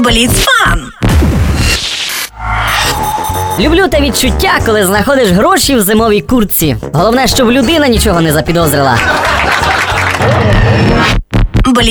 Бліцфан! Люблю те відчуття, коли знаходиш гроші в зимовій куртці. Головне, щоб людина нічого не запідозрила.